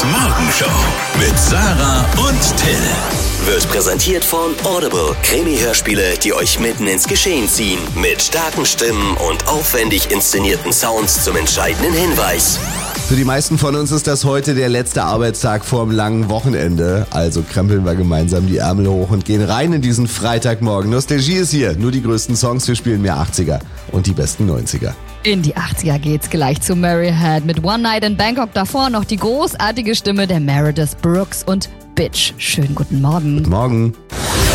Morgenshow mit Sarah und Till. Wird präsentiert von Audible. Krimi-Hörspiele, die euch mitten ins Geschehen ziehen. Mit starken Stimmen und aufwendig inszenierten Sounds zum entscheidenden Hinweis. Für die meisten von uns ist das heute der letzte Arbeitstag vorm langen Wochenende. Also krempeln wir gemeinsam die Ärmel hoch und gehen rein in diesen Freitagmorgen. Nostalgie ist hier. Nur die größten Songs. Wir spielen mehr 80er und die besten 90er. In die 80er geht's gleich zu Mary Had mit One Night in Bangkok. Davor noch die großartige Stimme der Meredith Brooks und Bitch. Schönen guten Morgen. Guten Morgen.